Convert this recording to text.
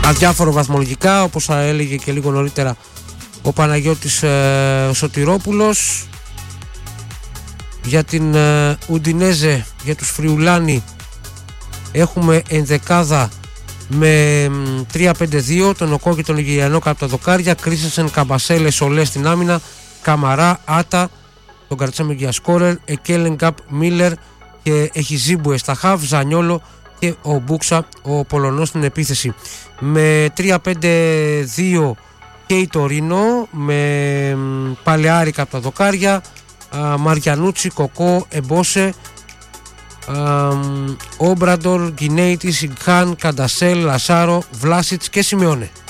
αδιάφορο βαθμολογικά, όπως θα έλεγε και λίγο νωρίτερα ο Παναγιώτης Σωτηρόπουλος. Για την Ουντινέζε, για τους Φριουλάνοι, έχουμε ενδεκάδα με 3-5-2, τον Οκό και τον Ιγυριανό κάτω τα δοκάρια, Κρίσενσεν, Καμπασέλε, Σολέ στην άμυνα, Καμαρά, Άτα, τον Καρτσέμι για σκόρερ, Εκέλεν, Γκάπ, Μίλλερ και έχει Ζίμπουε στα χαβ, Ζανιόλο και ο Μπούξα, ο Πολωνός στην επίθεση. Με 3-5-2 και η Τωρίνο, με Παλαιάρικα από τα δοκάρια, Μαριανούτσι, Κοκό, Εμπόσε, Όμπραντορ, Γκινέιτης, Ιγκχάν, Καντασέλ, Λασάρο, Βλάσιτς και Σιμεώνε.